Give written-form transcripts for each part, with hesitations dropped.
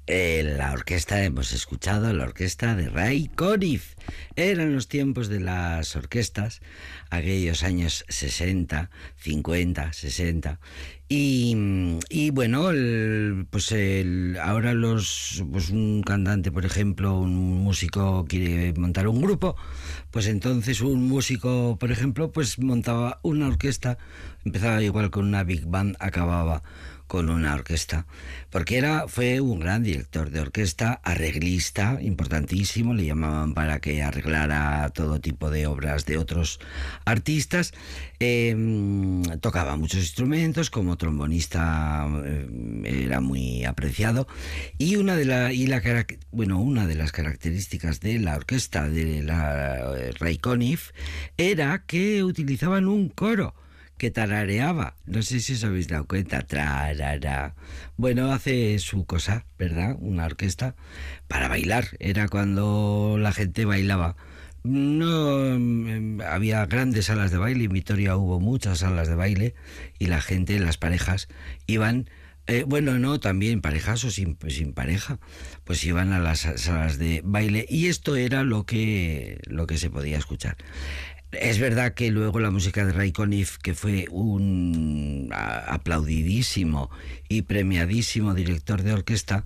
La orquesta, hemos escuchado la orquesta de Ray Conniff. Eran los tiempos de las orquestas, aquellos años 60, 50, 60. Y bueno, ahora pues un cantante, por ejemplo, un músico quiere montar un grupo, pues entonces un músico, por ejemplo, pues montaba una orquesta, empezaba igual con una big band, acababa con una orquesta, porque fue un gran director de orquesta, arreglista, importantísimo, le llamaban para que arreglara todo tipo de obras de otros artistas, tocaba muchos instrumentos, como trombonista era muy apreciado, y una de las características de la orquesta de la Ray Conniff era que utilizaban un coro que tarareaba, no sé si os habéis dado cuenta, trarara. Bueno, hace su cosa, ¿verdad? Una orquesta para bailar, era cuando la gente bailaba. No había grandes salas de baile, en Vitoria hubo muchas salas de baile y la gente, las parejas, iban, no, también parejas o sin pareja, pues iban a las salas de baile y esto era lo que se podía escuchar. Es verdad que luego la música de Ray Conniff, que fue un aplaudidísimo y premiadísimo director de orquesta,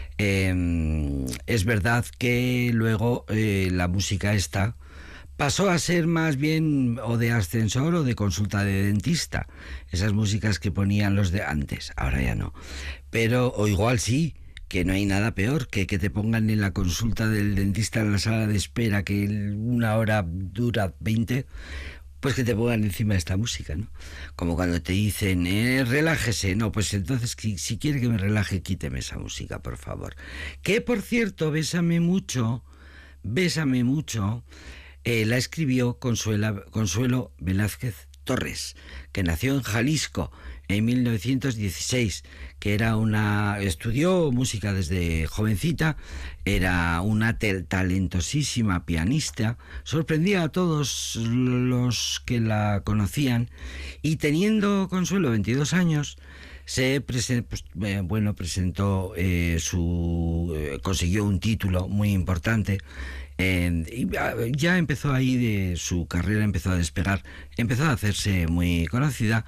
es verdad que luego la música esta pasó a ser más bien o de ascensor o de consulta de dentista. Esas músicas que ponían los de antes, ahora ya no. Pero, o igual sí, que no hay nada peor que te pongan en la consulta del dentista en la sala de espera, que una hora dura 20, pues que te pongan encima esta música, ¿no? Como cuando te dicen, relájese, no, pues entonces si quiere que me relaje, quíteme esa música, por favor. Que, por cierto, Bésame mucho, la escribió Consuelo Velázquez Torres, que nació en Jalisco en 1916, que estudió música desde jovencita, era una talentosísima pianista, sorprendía a todos los que la conocían, y teniendo Consuelo 22 años, consiguió un título muy importante. Y ya empezó ahí, su carrera empezó a despegar, empezó a hacerse muy conocida.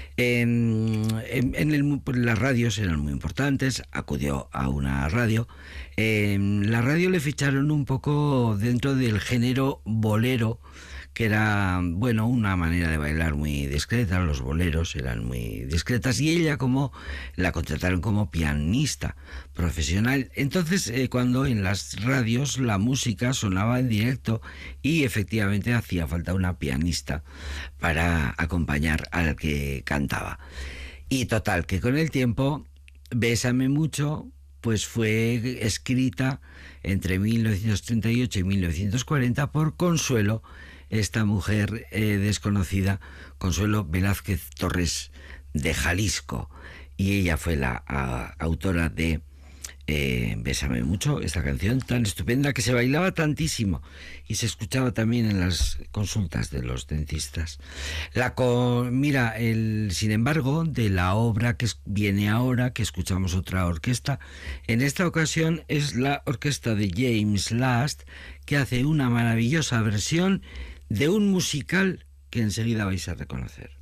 Las radios eran muy importantes, acudió a una radio. La radio le ficharon un poco dentro del género bolero, que era, una manera de bailar muy discreta. Los boleros eran muy discretas y ella la contrataron como pianista profesional. Entonces, cuando en las radios la música sonaba en directo y efectivamente hacía falta una pianista para acompañar al que cantaba. Y total, que con el tiempo, Bésame mucho, pues fue escrita entre 1938 y 1940 por Consuelo, esta mujer desconocida, Consuelo Velázquez Torres, de Jalisco, y ella fue la autora de Bésame mucho, esta canción tan estupenda que se bailaba tantísimo y se escuchaba también en las consultas de los dentistas. Sin embargo, de la obra que viene ahora, que escuchamos otra orquesta, en esta ocasión es la orquesta de James Last, que hace una maravillosa versión de un musical que enseguida vais a reconocer.